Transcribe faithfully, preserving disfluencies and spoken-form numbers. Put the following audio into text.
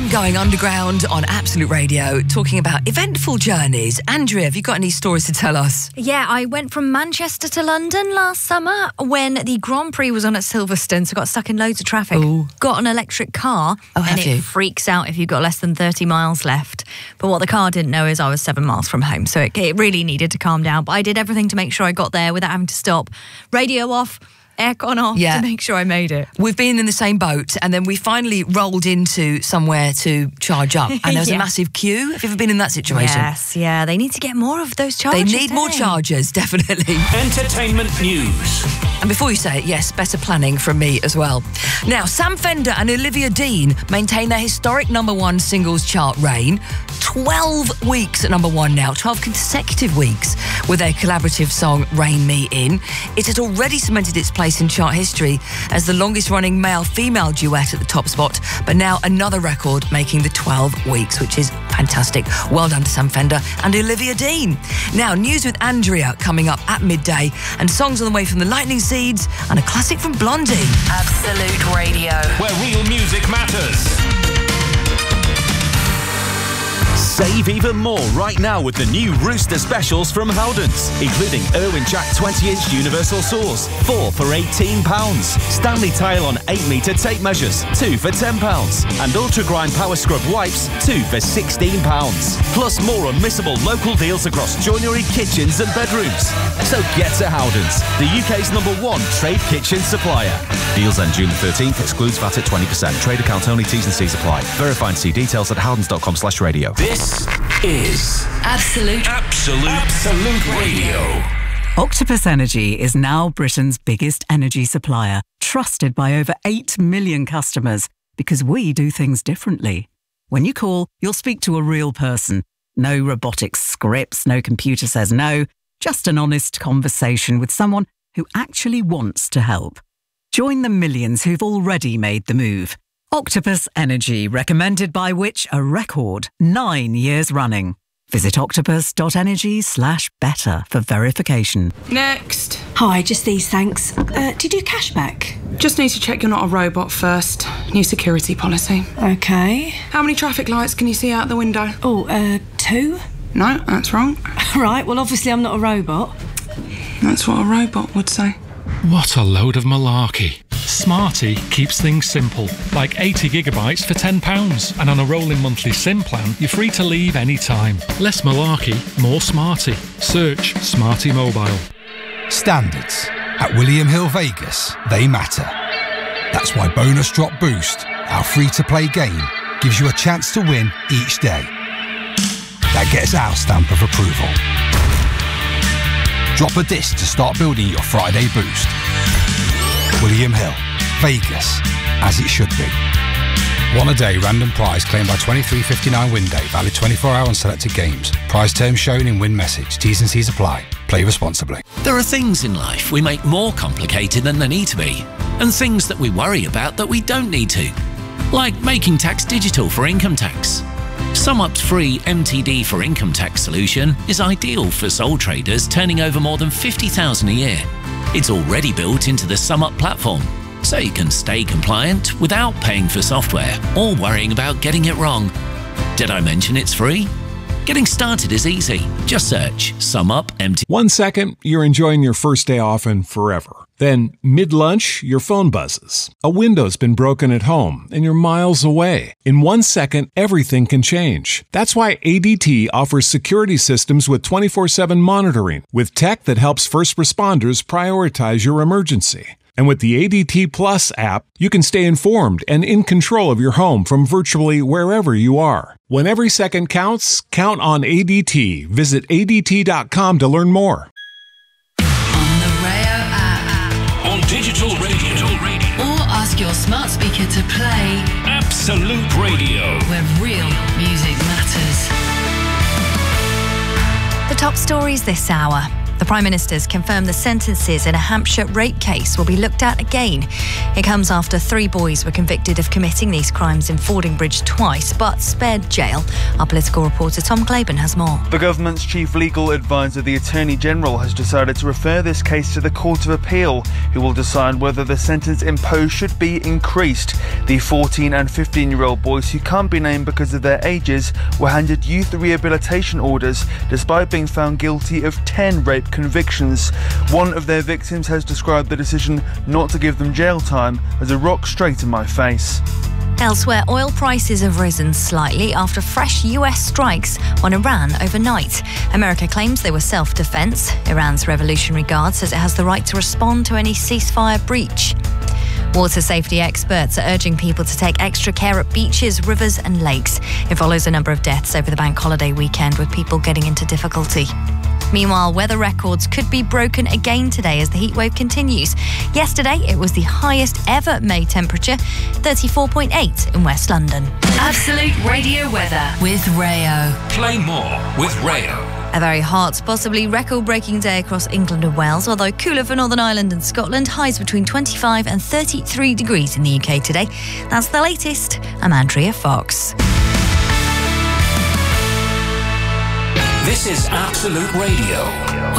I'm going underground on Absolute Radio, talking about eventful journeys. Andrea, have you got any stories to tell us? Yeah, I went from Manchester to London last summer when the Grand Prix was on at Silverstone, so got stuck in loads of traffic. Ooh. Got an electric car, Oh, have and it you? freaks out if you've got less than thirty miles left. But what the car didn't know is I was seven miles from home, so it, it really needed to calm down. But I did everything to make sure I got there without having to stop. Radio off, aircon off, Yeah. to make sure I made it. We've been in the same boat, and then we finally rolled into somewhere to charge up, and there was Yeah. a massive queue. Have you ever been in that situation? Yes, yeah, they need to get more of those They chargers. need more eh? chargers, definitely. Entertainment news. And before you say it, yes, better planning from me as well. Now, Sam Fender and Olivia Dean maintain their historic number one singles chart reign. twelve weeks at number one now, twelve consecutive weeks with their collaborative song Rein Me In. It has already cemented its place in chart history as the longest running male-female duet at the top spot, but now another record making the twelve weeks, which is fantastic. Well done to Sam Fender and Olivia Dean. Now, news with Andrea coming up at midday, and songs on the way from the Lightning Seeds and a classic from Blondie. Absolute Radio. Where real music matters. Save even more right now with the new Rooster specials from Howdens, including Irwin Jack twenty inch universal saws, four for eighteen pounds. Stanley Tile on eight metre tape measures, two for ten pounds. And Ultra Grind Power Scrub wipes, two for sixteen pounds. Plus more unmissable local deals across joinery, kitchens and bedrooms. So get to Howdens, the U K's number one trade kitchen supplier. Deals end June the thirteenth, excludes V A T at twenty percent. Trade account only, T's and C's apply. Verify and see details at howdens.com slash radio. This is Absolute. Absolute. Absolute Radio. Octopus Energy is now Britain's biggest energy supplier, trusted by over eight million customers, because we do things differently. When you call, you'll speak to a real person. No robotic scripts, no computer says no, just an honest conversation with someone who actually wants to help. Join the millions who've already made the move. Octopus Energy, recommended by Which? A record nine years running. Visit octopus.energy slash better for verification. Next. Hi, just these, thanks. Uh, do you do cashback? Just need to check you're not a robot first. New security policy. Okay. How many traffic lights can you see out the window? Oh, uh, two? No, that's wrong. Right, well, obviously I'm not a robot. That's what a robot would say. What a load of malarkey. Smarty keeps things simple, like eighty gigabytes for ten pounds. And on a rolling monthly SIM plan, you're free to leave any time. Less malarkey, more Smarty. Search Smarty Mobile. Standards. At William Hill Vegas, they matter. That's why Bonus Drop Boost, our free-to-play game, gives you a chance to win each day. That gets our stamp of approval. Drop a disc to start building your Friday boost. William Hill, Vegas, as it should be. One a day random prize claimed by twenty-three fifty-nine win day, valid twenty-four hour on selected games. Prize terms shown in win message. T's and C's apply. Play responsibly. There are things in life we make more complicated than they need to be, and things that we worry about that we don't need to. Like making tax digital for income tax. SumUp's free M T D for income tax solution is ideal for sole traders turning over more than fifty thousand dollars a year. It's already built into the SumUp platform, so you can stay compliant without paying for software or worrying about getting it wrong. Did I mention it's free? Getting started is easy. Just search SumUp M T D. One second, you're enjoying your first day off and forever. Then, mid-lunch, your phone buzzes. A window's been broken at home, and you're miles away. In one second, everything can change. That's why A D T offers security systems with twenty-four seven monitoring, with tech that helps first responders prioritize your emergency. And with the A D T Plus app, you can stay informed and in control of your home from virtually wherever you are. When every second counts, count on A D T. Visit A D T dot com to learn more. On digital radio. Or ask your smart speaker to play Absolute Radio. where real music matters. The top stories this hour. The Prime Minister's confirmed the sentences in a Hampshire rape case will be looked at again. It comes after three boys were convicted of committing these crimes in Fordingbridge twice, but spared jail. Our political reporter Tom Claiborne has more. The government's chief legal advisor, the Attorney General, has decided to refer this case to the Court of Appeal, who will decide whether the sentence imposed should be increased. The fourteen and fifteen-year-old boys, who can't be named because of their ages, were handed youth rehabilitation orders despite being found guilty of ten rape convictions. One of their victims has described the decision not to give them jail time as a rock straight in my face. Elsewhere, oil prices have risen slightly after fresh U S strikes on Iran overnight. America claims they were self-defense. Iran's Revolutionary Guard says it has the right to respond to any ceasefire breach. Water safety experts are urging people to take extra care at beaches, rivers and lakes. It follows a number of deaths over the bank holiday weekend with people getting into difficulty. Meanwhile, weather records could be broken again today as the heatwave continues. Yesterday, it was the highest ever May temperature, thirty-four point eight in West London. Absolute Radio weather with Rayo. Play more with Rayo. A very hot, possibly record-breaking day across England and Wales, although cooler for Northern Ireland and Scotland. Highs between twenty-five and thirty-three degrees in the U K today. That's the latest. I'm Andrea Fox. This is Absolute Radio.